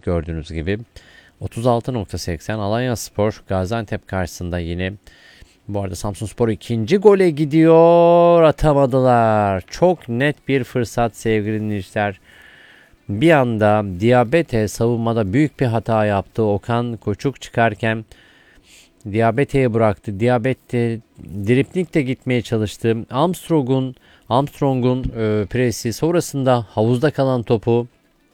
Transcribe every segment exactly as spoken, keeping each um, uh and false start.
gördüğünüz gibi. otuz altı nokta seksen Alanyaspor Gaziantep karşısında yine. Bu arada Samsunspor ikinci gole gidiyor. Atamadılar. Çok net bir fırsat sevgili dinleyiciler. Bir anda Diabete savunmada büyük bir hata yaptı. Okan Koçuk çıkarken Diabete'ye bıraktı. Diabete driplikle gitmeye çalıştı. Armstrong'un Armstrong'un e, presi sonrasında havuzda kalan topu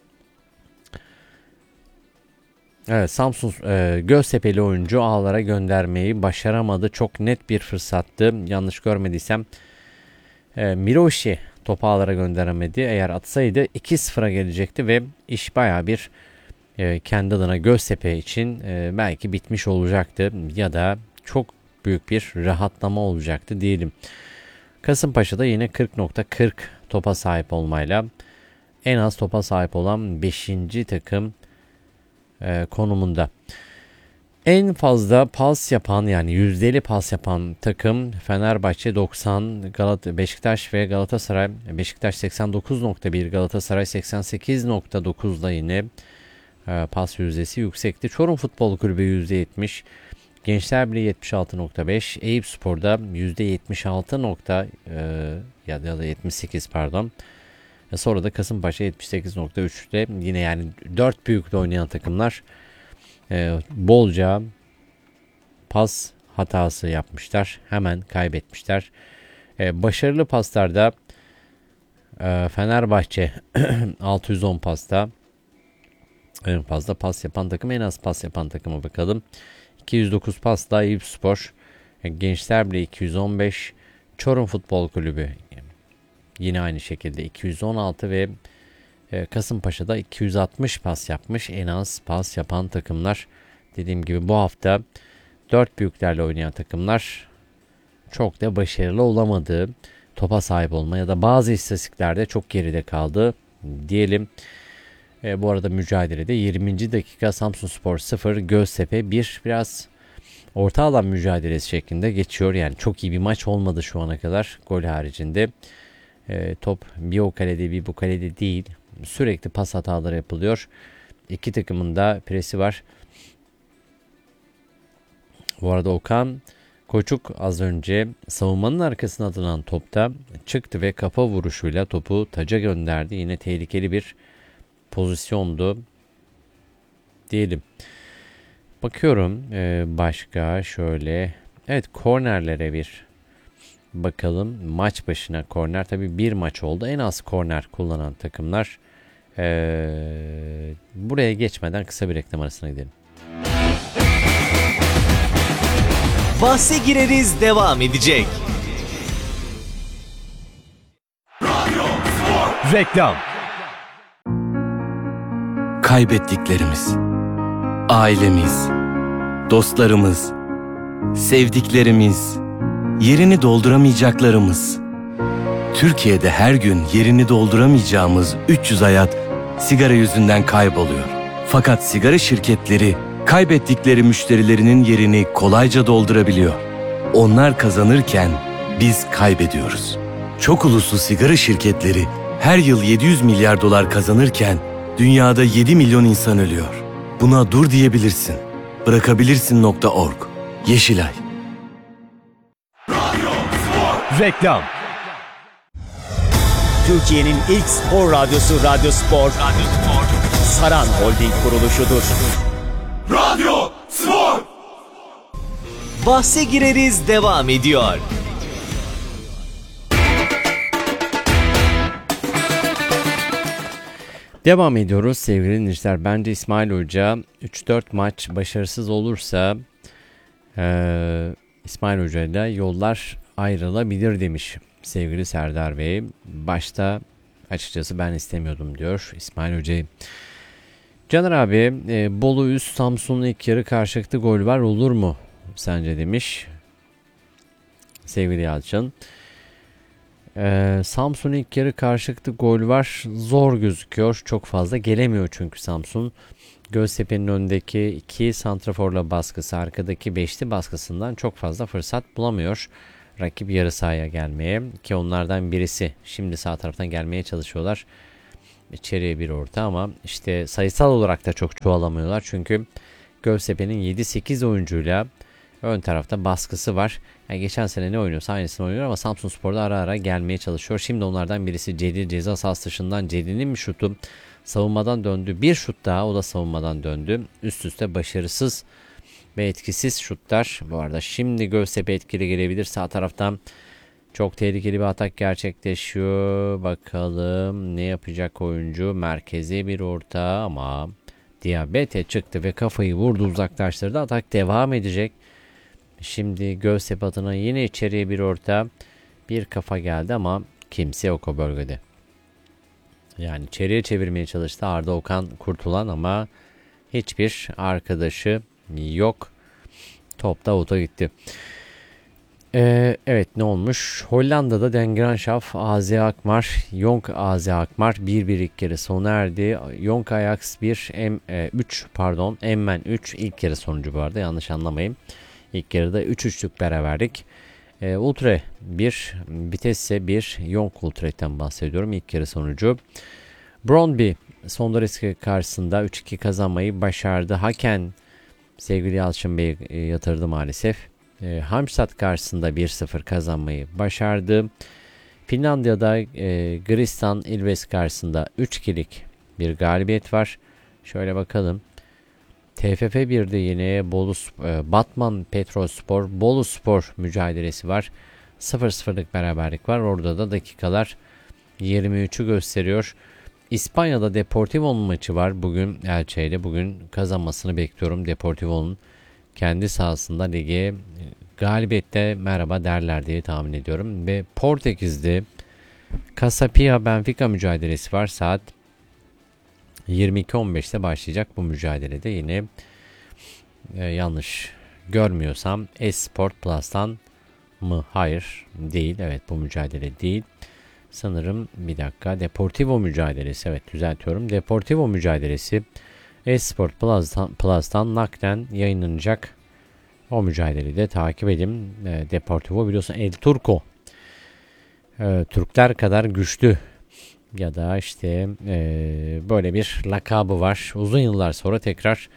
evet Samsun e, Göztepe'li oyuncu ağlara göndermeyi başaramadı. Çok net bir fırsattı. Yanlış görmediysem e, Miroshi topu ağlara gönderemedi. Eğer atsaydı iki sıfıra gelecekti ve iş baya bir e, kendi adına Göztepe için e, belki bitmiş olacaktı. Ya da çok büyük bir rahatlama olacaktı diyelim. Kasımpaşa'da yine kırk nokta kırk topa sahip olmayla en az topa sahip olan beşinci takım e, konumunda. En fazla pas yapan yani yüzdeli pas yapan takım Fenerbahçe doksan, Galata, Beşiktaş ve Galatasaray. Beşiktaş seksen dokuz nokta bir, Galatasaray seksen sekiz nokta dokuzda yine e, pas yüzdesi yüksekti. Çorum Futbol Kulübü yüzde yetmiş, Gençler Birliği yetmiş altı nokta beş, Eyüpspor'da yüzde yetmiş altı nokta ya da yetmiş sekiz pardon. Sonra da Kasımpaşa yetmiş sekiz nokta üçte yine yani dört büyükle oynayan takımlar e, bolca pas hatası yapmışlar. Hemen kaybetmişler. E, başarılı paslarda e, Fenerbahçe altı yüz on pasta. En fazla pas yapan takım, en az pas yapan takıma bakalım. iki yüz dokuz pasla Eyüpspor, Gençler Birliği iki yüz on beş, Çorum Futbol Kulübü yine aynı şekilde iki yüz on altı ve Kasımpaşa'da iki yüz altmış pas yapmış. En az pas yapan takımlar. Dediğim gibi bu hafta dört büyüklerle oynayan takımlar çok da başarılı olamadı. Topa sahip olma ya da bazı istatistiklerde çok geride kaldı diyelim. E, bu arada mücadelede yirminci dakika Samsunspor sıfır, Göztepe bir, biraz orta alan mücadelesi şeklinde geçiyor. Yani çok iyi bir maç olmadı şu ana kadar gol haricinde. E, top bir o kalede bir bu kalede değil. Sürekli pas hataları yapılıyor. İki takımın da presi var. Bu arada Okan Koçuk az önce savunmanın arkasına atılan topta çıktı ve kafa vuruşuyla topu taca gönderdi. Yine tehlikeli bir pozisyondu diyelim. Bakıyorum e, başka şöyle. Evet, kornerlere bir bakalım. Maç başına korner, tabii bir maç oldu. En az korner kullanan takımlar. E, buraya geçmeden kısa bir reklam arasına gidelim. Bahse gireriz devam edecek. Radyo Spor. Reklam. Kaybettiklerimiz, ailemiz, dostlarımız, sevdiklerimiz, yerini dolduramayacaklarımız. Türkiye'de her gün yerini dolduramayacağımız üç yüz hayat sigara yüzünden kayboluyor. Fakat sigara şirketleri kaybettikleri müşterilerinin yerini kolayca doldurabiliyor. Onlar kazanırken biz kaybediyoruz. Çok uluslu sigara şirketleri her yıl yedi yüz milyar dolar kazanırken dünyada yedi milyon insan ölüyor. Buna dur diyebilirsin. Bırakabilirsin nokta org. Yeşilay. Radyo Spor. Reklam. Türkiye'nin ilk spor radyosu Radyo Spor. Radyo Spor. Saran Holding kuruluşudur. Radyo Spor. Bahse gireriz devam ediyor. Devam ediyoruz sevgili dinleyiciler. Bence İsmail Hoca üç dört maç başarısız olursa ee, İsmail Hoca ile yollar ayrılabilir demiş sevgili Serdar Bey. Başta açıkçası ben istemiyordum diyor İsmail Hoca'yı. Caner abi, e, Bolu üst Samsun'un ilk yarı karşılıklı gol var olur mu sence demiş sevgili Yalçın. Ee, Samsun ilk yarı karşılıklı gol var. Zor gözüküyor. Çok fazla gelemiyor çünkü Samsun. Göztepe'nin öndeki iki santraforla baskısı, arkadaki beşli baskısından çok fazla fırsat bulamıyor. Rakip yarı sahaya gelmeye, ki onlardan birisi şimdi sağ taraftan gelmeye çalışıyorlar. İçeriye bir orta ama işte sayısal olarak da çok çoğalamıyorlar. Çünkü Göztepe'nin yedi sekiz oyuncuyla ön tarafta baskısı var. Yani geçen sene ne oynuyorsa aynısını oynuyor ama Samsunspor'da ara ara gelmeye çalışıyor. Şimdi onlardan birisi Celil, ceza sahası dışından Celil'in bir şutu savunmadan döndü. Bir şut daha, o da savunmadan döndü. Üst üste başarısız ve etkisiz şutlar. Bu arada şimdi Göztepe etkili gelebilir. Sağ taraftan çok tehlikeli bir atak gerçekleşiyor. Bakalım ne yapacak oyuncu. Merkeze bir orta ama Diabete çıktı ve kafayı vurdu, uzaklaştırdı. Atak devam edecek. Şimdi Göztepe adına yine içeriye bir orta. Bir kafa geldi ama kimse yok o bölgede. Yani içeriye çevirmeye çalıştı Arda Okan Kurtulan ama hiçbir arkadaşı yok. Top da avuta gitti. Ee, evet ne olmuş? Hollanda'da Den Graafschap A Z Alkmaar, Jong A Z Alkmaar bir bir ilk yarı sona erdi. Jong Ajax bir, üç pardon, Emmen üç ilk yarı sonucu bu arada, yanlış anlamayın. İlk yarıda üç üçlük beraberlik. E, Ultra bir, Vitesse bir, Jong Ultra'dan bahsediyorum ilk yarı sonucu. Brøndby Sondareski karşısında üç iki kazanmayı başardı. Haken sevgili Yalçın Bey e, yatırdı maalesef. E, Halmstad karşısında bir sıfır kazanmayı başardı. Finlandiya'da e, Gristan Ilves karşısında üç ikilik bir galibiyet var. Şöyle bakalım. T F F bir'de yine Bolu e, Batman Petrolspor Boluspor mücadelesi var. sıfır sıfırlık beraberlik var. Orada da dakikalar yirmi üçü gösteriyor. İspanya'da Deportivo'nun maçı var. Bugün Elche'yle bugün kazanmasını bekliyorum. Deportivo'nun kendi sahasında lige galibiyette merhaba derler diye tahmin ediyorum. Ve Portekiz'de Casapia Benfica mücadelesi var. Saat yirmi iki on beşte başlayacak bu mücadelede. Yine e, yanlış görmüyorsam Esport Plus'tan mı? Hayır değil. Evet bu mücadele değil. Sanırım bir dakika. Deportivo mücadelesi. Evet düzeltiyorum. Deportivo mücadelesi Esport Plus'tan, Plus'tan naklen yayınlanacak. O mücadeleyi de takip edin. E, Deportivo biliyorsun El Turco. E, Türkler kadar güçlü ya da işte e, böyle bir lakabı var. Uzun yıllar sonra tekrar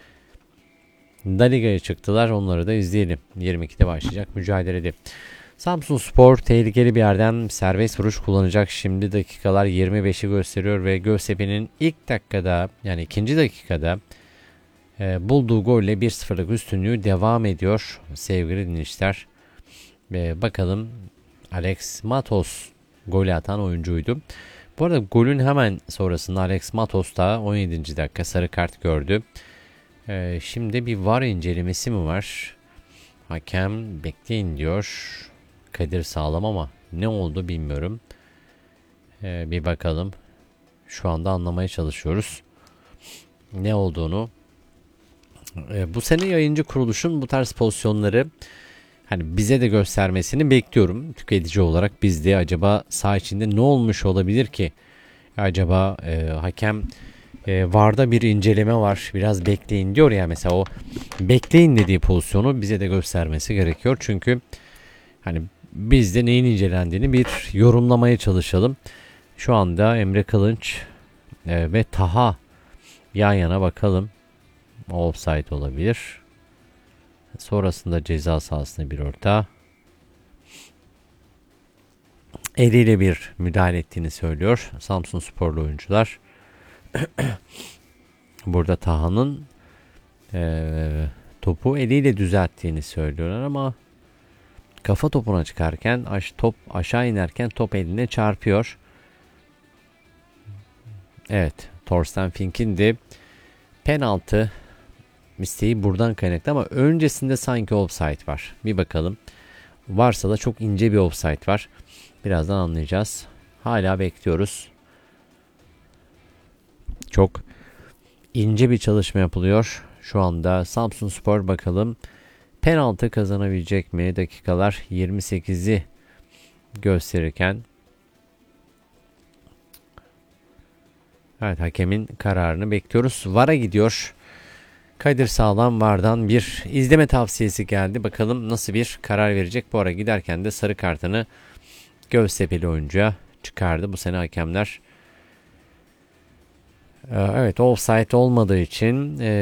La Liga'ya çıktılar. Onları da izleyelim. yirmi ikide başlayacak mücadelede. Samsunspor tehlikeli bir yerden serbest vuruş kullanacak. Şimdi dakikalar yirmi beşi gösteriyor ve Göztepe'nin ilk dakikada yani ikinci dakikada e, bulduğu golle bir sıfırlık üstünlüğü devam ediyor sevgili dinleyiciler. E, bakalım Alex Matos golü atan oyuncuydu. Bu arada golün hemen sonrasında Alex Matos da on yedinci dakika sarı kart gördü. Ee, şimdi bir V A R incelemesi mi var? Hakem bekleyin diyor. Kadir Sağlam ama ne oldu bilmiyorum. Ee, bir bakalım. Şu anda anlamaya çalışıyoruz. Ne olduğunu. Ee, bu sene yayıncı kuruluşun bu tarz pozisyonları hani bize de göstermesini bekliyorum. Tüketici olarak biz de acaba saha içinde ne olmuş olabilir ki? Acaba e, hakem e, V A R'da bir inceleme var. Biraz bekleyin diyor ya, mesela o bekleyin dediği pozisyonu bize de göstermesi gerekiyor. Çünkü hani biz de neyin incelendiğini bir yorumlamaya çalışalım. Şu anda Emre Kılınç e, ve Taha yan yana, bakalım. Offside olabilir. Sonrasında ceza sahasına bir orta. Eliyle bir müdahale ettiğini söylüyor Samsunsporlu oyuncular. Burada Taha'nın e, topu eliyle düzelttiğini söylüyorlar ama kafa topuna çıkarken aş, top aşağı inerken top eline çarpıyor. Evet, Thorsten Fink'in de penaltı isteği buradan kaynaklı ama öncesinde sanki offside var. Bir bakalım. Varsa da çok ince bir offside var. Birazdan anlayacağız. Hala bekliyoruz. Çok ince bir çalışma yapılıyor. Şu anda Samsunspor bakalım penaltı kazanabilecek mi? Dakikalar yirmi sekizi gösterirken. Evet, hakemin kararını bekliyoruz. V A R'a gidiyor. Kadir Sağlam V A R'dan bir izleme tavsiyesi geldi. Bakalım nasıl bir karar verecek. Bu ara giderken de sarı kartını Göztepe'li oyuncuya çıkardı. Bu sene hakemler Ee, Evet, offside olmadığı için e,